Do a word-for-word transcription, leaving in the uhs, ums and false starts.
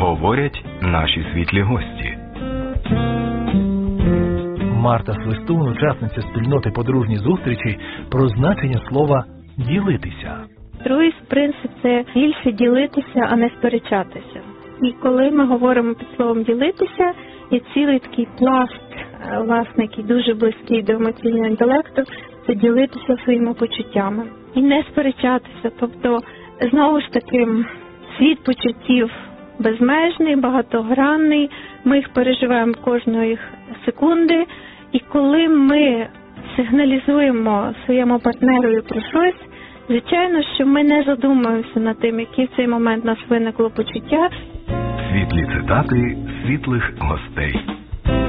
Говорять наші світлі гості. Марта Свистун, учасниця спільноти «Подружні зустрічі», про значення слова «ділитися». Другий принцип – це більше ділитися, а не сперечатися. І коли ми говоримо під словом «ділитися», є цілий такий пласт, власне, який дуже близький до емоційного інтелекту, це ділитися своїми почуттями. І не сперечатися. Тобто, знову ж таки, світ почуттів безмежний, багатогранний, ми їх переживаємо кожної секунди. І коли ми сигналізуємо своєму партнеру про щось, звичайно, що ми не задумуємося над тим, які в цей момент у нас виникло почуття. Світлі цитати світлих гостей.